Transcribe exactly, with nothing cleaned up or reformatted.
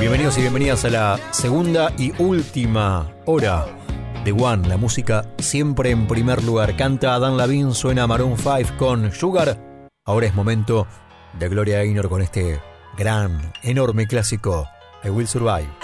Bienvenidos y bienvenidas a la segunda y última hora de One, la música siempre en primer lugar. Canta Dan Lavin, suena Maroon cinco con Sugar. Ahora es momento de Gloria Gaynor con este gran, enorme clásico, I Will Survive.